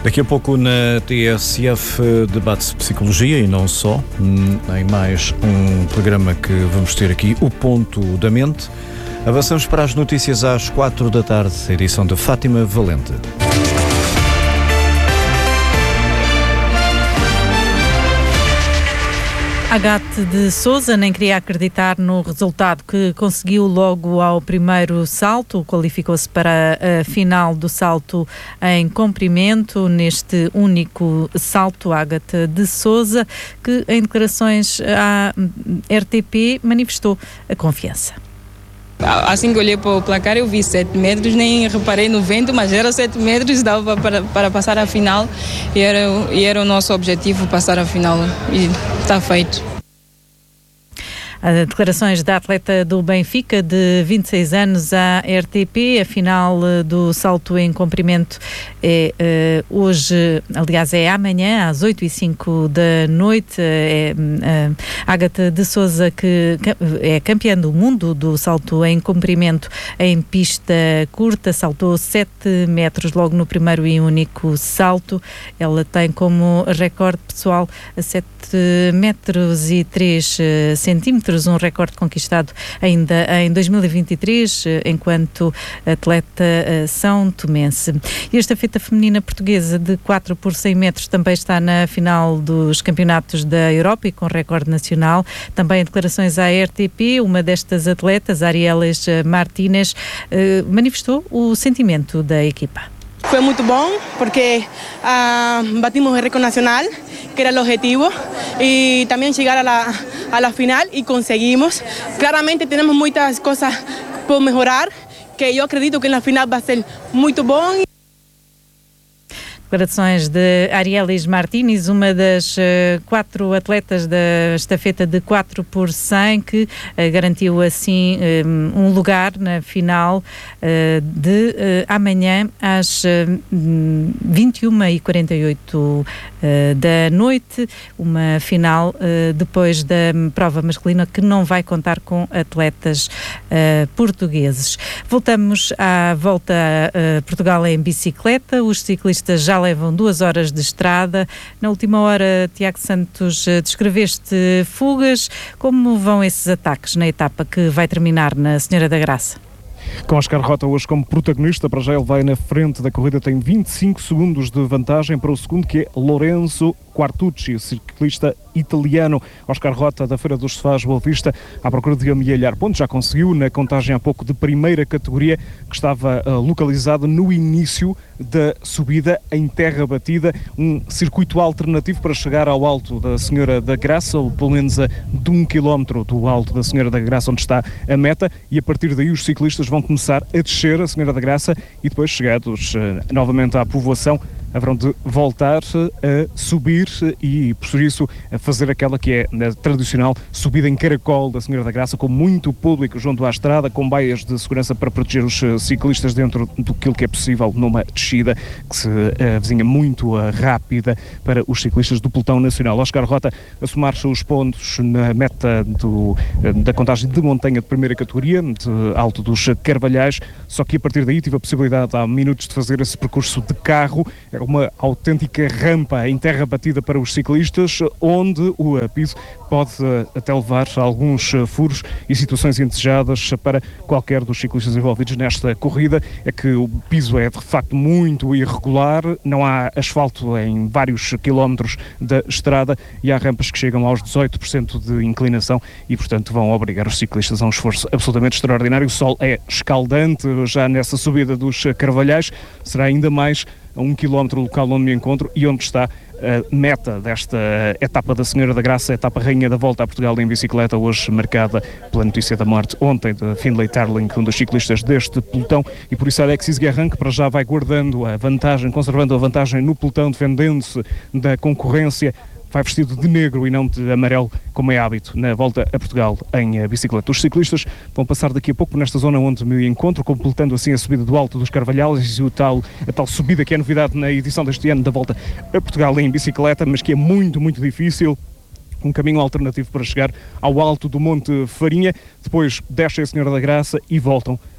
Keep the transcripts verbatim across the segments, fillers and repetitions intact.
Daqui a pouco na T S F debate-se psicologia e não só, em mais um programa que vamos ter aqui, O Ponto da Mente. Avançamos para as notícias às quatro da tarde, edição de Fátima Valente. Agathe de Souza nem queria acreditar no resultado que conseguiu logo ao primeiro salto. Qualificou-se para a final do salto em comprimento. Neste único salto, Agathe de Souza, que em declarações à R T P manifestou a confiança. Assim que olhei para o placar, eu vi sete metros, nem reparei no vento, mas era sete metros, dava para, para passar a final e era, e era o nosso objetivo, passar a final, e está feito. Declarações da atleta do Benfica de vinte e seis anos à R T P. A final do salto em comprimento é uh, hoje, aliás é amanhã às oito e cinco da noite. É uh, Agathe de Souza, que é campeã do mundo do salto em comprimento em pista curta, saltou sete metros logo no primeiro e único salto. Ela tem como recorde pessoal sete metros e três centímetros, um recorde conquistado ainda em dois mil e vinte e três, enquanto atleta são tomense. E a estafeta feminina portuguesa de quatro por cem metros também está na final dos campeonatos da Europa e com recorde nacional. Também em declarações à R T P, uma destas atletas, Arielis Martínez, manifestou o sentimento da equipa. Foi muito bom porque uh, batimos el récord nacional, que era el objetivo, y también llegar a la, a la final y conseguimos. Claramente tenemos muchas cosas por mejorar, que yo acredito que en la final va a ser muy bom. Declarações de Arielis Martínez, uma das uh, quatro atletas da estafeta de quatro por cem, que uh, garantiu assim um, um lugar na final uh, de uh, amanhã às uh, vinte e uma e quarenta e oito uh, da noite, uma final uh, depois da prova masculina que não vai contar com atletas uh, portugueses. Voltamos à volta a uh, Portugal em bicicleta. Os ciclistas já levam duas horas de estrada. Na última hora, Tiago Santos, descreveste fugas. Como vão esses ataques na etapa que vai terminar na Senhora da Graça? Com Oscar Rota hoje como protagonista, para já ele vai na frente da corrida, tem vinte e cinco segundos de vantagem para o segundo, que é Lorenzo Quartucci, ciclista italiano. Oscar Rota, da Feira dos Sofás Boa Vista, à procura de amealhar pontos, já conseguiu na contagem há pouco de primeira categoria, que estava uh, localizado no início da subida em terra batida, um circuito alternativo para chegar ao alto da Senhora da Graça, ou pelo menos a de um quilómetro do alto da Senhora da Graça, onde está a meta, e a partir daí os ciclistas vão começar a descer a Senhora da Graça e depois, chegados uh, novamente à povoação, haverão de voltar a subir e, por isso, a fazer aquela que é a tradicional subida em caracol da Senhora da Graça, com muito público junto à estrada, com baias de segurança para proteger os ciclistas dentro do que é possível numa descida que se avizinha muito rápida para os ciclistas do pelotão nacional. Oscar Rota a somar-se os pontos na meta do, da contagem de montanha de primeira categoria, de Alto dos Carvalhais, só que a partir daí tive a possibilidade há minutos de fazer esse percurso de carro. É uma autêntica rampa em terra batida para os ciclistas, onde o piso pode até levar a alguns furos e situações indesejadas para qualquer dos ciclistas envolvidos nesta corrida. É que o piso é de facto muito irregular, não há asfalto em vários quilómetros da estrada e há rampas que chegam aos dezoito por cento de inclinação e, portanto, vão obrigar os ciclistas a um esforço absolutamente extraordinário. O sol é escaldante já nessa subida dos Carvalhais, será ainda mais a um quilómetro do local onde me encontro e onde está a meta desta etapa da Senhora da Graça, a etapa rainha da Volta a Portugal em bicicleta, hoje marcada pela notícia da morte ontem de Findlay Tarling, um dos ciclistas deste pelotão, e por isso Alexis Guerrin, que para já vai guardando a vantagem, conservando a vantagem no pelotão, defendendo-se da concorrência, vai vestido de negro e não de amarelo, como é hábito na Volta a Portugal em bicicleta. Os ciclistas vão passar daqui a pouco nesta zona onde me encontro, completando assim a subida do Alto dos Carvalhais e o tal, a tal subida que é novidade na edição deste ano da Volta a Portugal em bicicleta, mas que é muito, muito difícil. Um caminho alternativo para chegar ao alto do Monte Farinha, depois descem a Senhora da Graça e voltam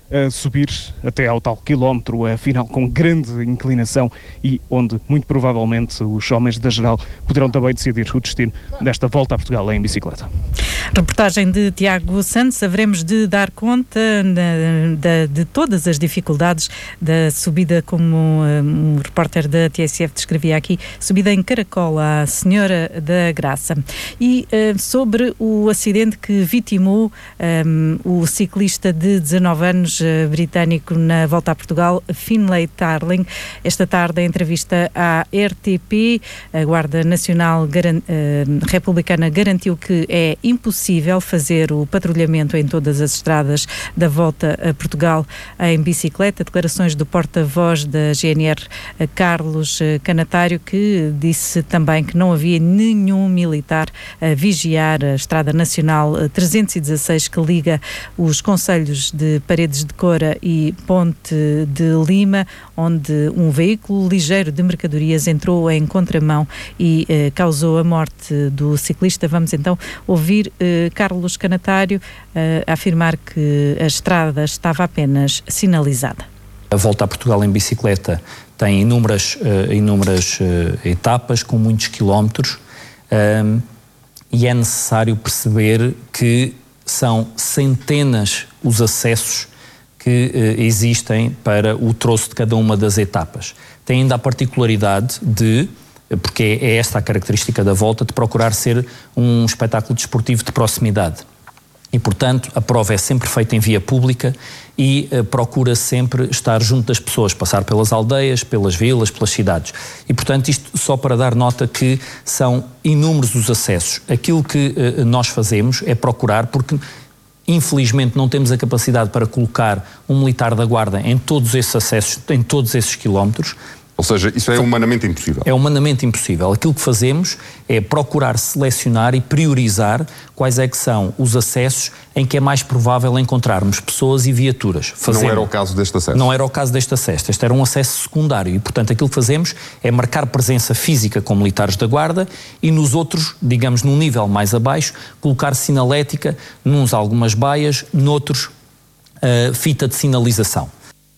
a subir até ao tal quilómetro, afinal com grande inclinação, e onde muito provavelmente os homens da geral poderão também decidir o destino desta volta a Portugal em bicicleta. Reportagem de Tiago Santos. Haveremos de dar conta de, de, de todas as dificuldades da subida, como um, o repórter da T S F descrevia aqui, subida em Caracol à Senhora da Graça. E uh, sobre o acidente que vitimou um, o ciclista de dezanove anos uh, britânico na volta a Portugal, Finlay Tarling. Esta tarde, a entrevista à R T P, a Guarda Nacional garan- uh, Republicana garantiu que é impossível fazer o patrulhamento em todas as estradas da volta a Portugal em bicicleta. Declarações do porta-voz da G N R, Carlos Canatário, que disse também que não havia nenhum militar a vigiar a Estrada Nacional trezentos e dezasseis, que liga os concelhos de Paredes de Coura e Ponte de Lima, onde um veículo ligeiro de mercadorias entrou em contramão e eh, causou a morte do ciclista. Vamos então ouvir eh, Carlos Canatário eh, afirmar que a estrada estava apenas sinalizada. A volta a Portugal em bicicleta tem inúmeras, uh, inúmeras uh, etapas com muitos quilómetros, um, e é necessário perceber que são centenas os acessos que uh, existem para o troço de cada uma das etapas. Tem ainda a particularidade de, porque é esta a característica da volta, de procurar ser um espetáculo desportivo de proximidade. E, portanto, a prova é sempre feita em via pública e uh, procura sempre estar junto das pessoas, passar pelas aldeias, pelas vilas, pelas cidades. E, portanto, isto só para dar nota que são inúmeros os acessos. Aquilo que uh, nós fazemos é procurar, porque infelizmente não temos a capacidade para colocar um militar da Guarda em todos esses acessos, em todos esses quilómetros. Ou seja, isso é humanamente impossível. É humanamente impossível. Aquilo que fazemos é procurar selecionar e priorizar quais é que são os acessos em que é mais provável encontrarmos pessoas e viaturas. Fazemos... Não era o caso deste acesso? Não era o caso deste acesso. Este era um acesso secundário e, portanto, aquilo que fazemos é marcar presença física com militares da Guarda e nos outros, digamos, num nível mais abaixo, colocar sinalética, nuns algumas baias, noutros uh, fita de sinalização.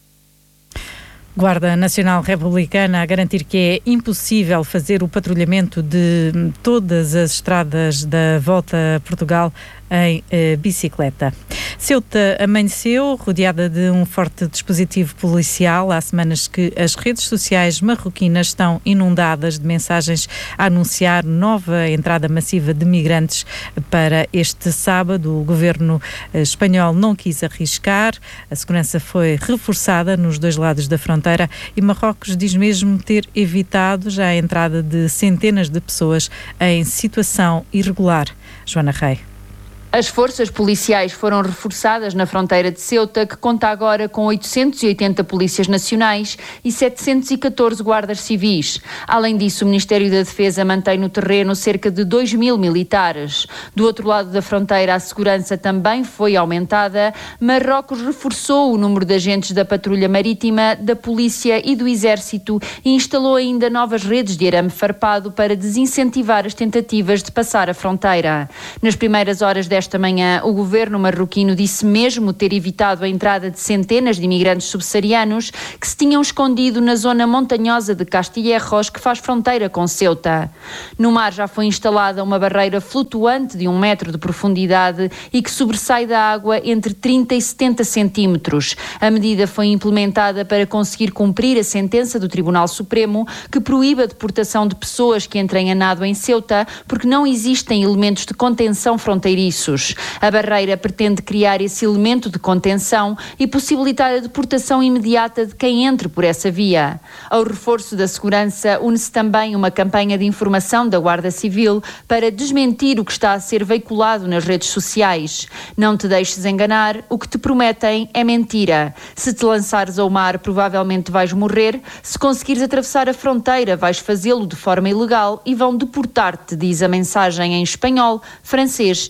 Guarda Nacional Republicana a garantir que é impossível fazer o patrulhamento de todas as estradas da volta a Portugal em eh, bicicleta. Ceuta amanheceu rodeada de um forte dispositivo policial. Há semanas que as redes sociais marroquinas estão inundadas de mensagens a anunciar nova entrada massiva de migrantes para este sábado. O governo eh, espanhol não quis arriscar. A segurança foi reforçada nos dois lados da fronteira e Marrocos diz mesmo ter evitado já a entrada de centenas de pessoas em situação irregular. Joana Rei. As forças policiais foram reforçadas na fronteira de Ceuta, que conta agora com oitocentos e oitenta polícias nacionais e setecentos e catorze guardas civis. Além disso, o Ministério da Defesa mantém no terreno cerca de dois mil militares. Do outro lado da fronteira, a segurança também foi aumentada. Marrocos reforçou o número de agentes da patrulha marítima, da polícia e do exército e instalou ainda novas redes de arame farpado para desincentivar as tentativas de passar a fronteira. Nas primeiras horas desta Esta manhã, o governo marroquino disse mesmo ter evitado a entrada de centenas de imigrantes subsaarianos que se tinham escondido na zona montanhosa de Castilleros, que faz fronteira com Ceuta. No mar já foi instalada uma barreira flutuante de um metro de profundidade e que sobressai da água entre trinta e setenta centímetros. A medida foi implementada para conseguir cumprir a sentença do Tribunal Supremo que proíbe a deportação de pessoas que entrem a nado em Ceuta porque não existem elementos de contenção fronteiriços. A barreira pretende criar esse elemento de contenção e possibilitar a deportação imediata de quem entre por essa via. Ao reforço da segurança, une-se também uma campanha de informação da Guarda Civil para desmentir o que está a ser veiculado nas redes sociais. Não te deixes enganar, o que te prometem é mentira. Se te lançares ao mar, provavelmente vais morrer. Se conseguires atravessar a fronteira, vais fazê-lo de forma ilegal e vão deportar-te, diz a mensagem em espanhol, francês e árabe.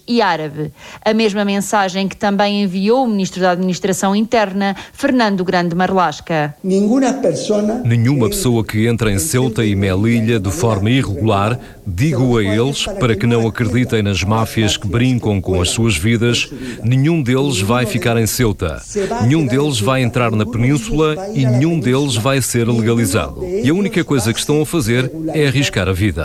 greve. A mesma mensagem que também enviou o Ministro da Administração Interna, Fernando Grande Marlasca. Nenhuma pessoa que entra em Ceuta e Melilla de forma irregular, digo a eles, para que não acreditem nas máfias que brincam com as suas vidas, nenhum deles vai ficar em Ceuta, nenhum deles vai entrar na península e nenhum deles vai ser legalizado. E a única coisa que estão a fazer é arriscar a vida.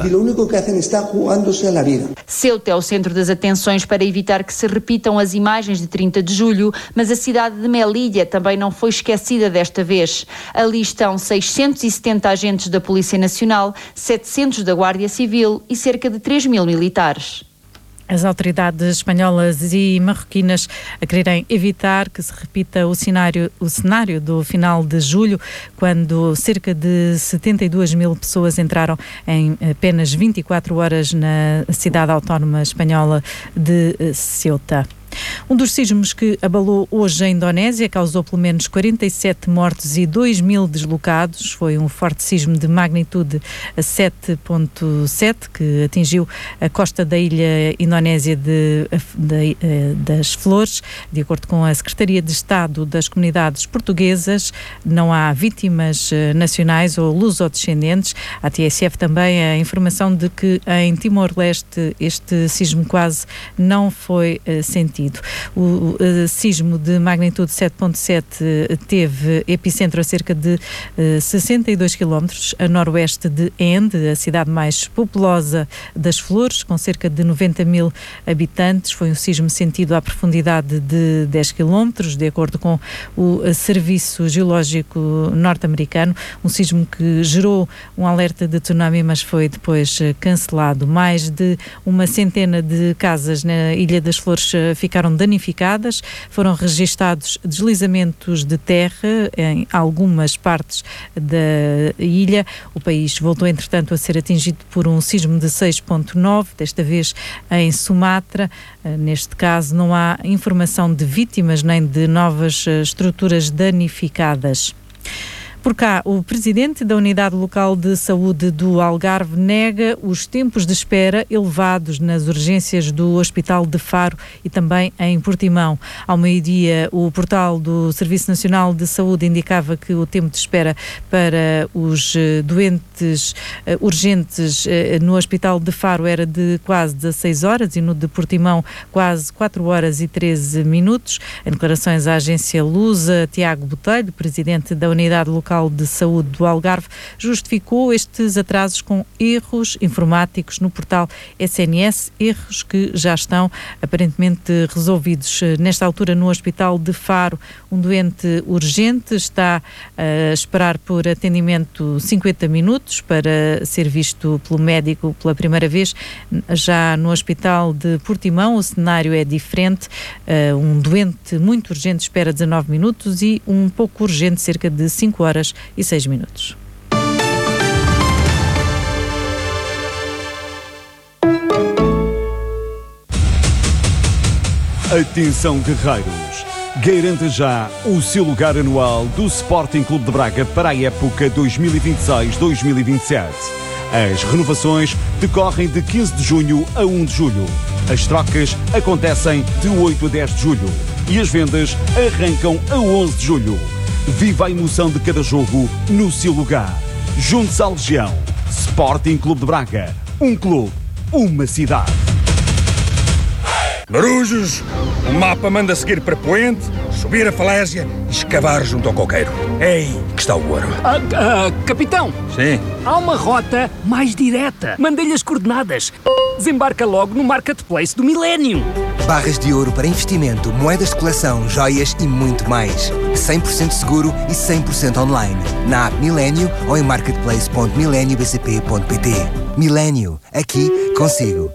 Ceuta é o centro das atenções para evitar que se repitam as imagens de trinta de julho, mas a cidade de Melilla também não foi esquecida desta vez. Ali estão seiscentos e setenta agentes da Polícia Nacional, setecentos da Guardia Civil e cerca de três mil militares. As autoridades espanholas e marroquinas a quererem evitar que se repita o cenário, o cenário do final de julho, quando cerca de setenta e duas mil pessoas entraram em apenas vinte e quatro horas na cidade autónoma espanhola de Ceuta. Um dos sismos que abalou hoje a Indonésia causou pelo menos quarenta e sete mortos e dois mil deslocados. Foi um forte sismo de magnitude sete ponto sete que atingiu a costa da ilha indonésia de, de, das Flores. De acordo com a Secretaria de Estado das Comunidades Portuguesas, não há vítimas nacionais ou lusodescendentes. A T S F também a informação de que em Timor-Leste este sismo quase não foi sentido. O, o sismo de magnitude sete ponto sete teve epicentro a cerca de uh, sessenta e dois quilómetros a noroeste de Ende, a cidade mais populosa das Flores, com cerca de noventa mil habitantes. Foi um sismo sentido à profundidade de dez quilómetros, de acordo com o Serviço Geológico norte-americano. Um sismo que gerou um alerta de tsunami, mas foi depois cancelado. Mais de uma centena de casas na Ilha das Flores ficaram danificadas, foram registados deslizamentos de terra em algumas partes da ilha. O país voltou, entretanto, a ser atingido por um sismo de seis ponto nove, desta vez em Sumatra. Neste caso, não há informação de vítimas nem de novas estruturas danificadas. Por cá, o presidente da Unidade Local de Saúde do Algarve nega os tempos de espera elevados nas urgências do Hospital de Faro e também em Portimão. Ao meio-dia, o portal do Serviço Nacional de Saúde indicava que o tempo de espera para os doentes uh, urgentes uh, no Hospital de Faro era de quase dezasseis horas e no de Portimão quase quatro horas e treze minutos. Em declarações à agência Lusa, Tiago Botelho, presidente da Unidade Local de Saúde do Algarve, justificou estes atrasos com erros informáticos no portal S N S, erros que já estão aparentemente resolvidos. Nesta altura, no Hospital de Faro, um doente urgente está a esperar por atendimento cinquenta minutos para ser visto pelo médico pela primeira vez. Já no Hospital de Portimão, o cenário é diferente. Um doente muito urgente espera dezanove minutos e um pouco urgente cerca de cinco horas e seis minutos. Atenção, guerreiros! Garanta já o seu lugar anual do Sporting Clube de Braga para a época dois mil e vinte e seis dois mil e vinte e sete. As renovações decorrem de quinze de junho a um de julho. As trocas acontecem de oito a dez de julho e as vendas arrancam a onze de julho. Viva a emoção de cada jogo no seu lugar. Junte-se à Legião. Sporting Clube de Braga. Um clube, uma cidade. Marujos, o mapa manda seguir para Poente, subir a falésia e escavar junto ao coqueiro. É aí que está o ouro. Ah, ah, capitão! Sim? Há uma rota mais direta. Mandei-lhe as coordenadas. Desembarca logo no Marketplace do Millennium. Barras de ouro para investimento, moedas de coleção, joias e muito mais. cem por cento seguro e cem por cento online. Na app Millennium ou em marketplace ponto millennium b c p ponto p t. Millennium, aqui consigo.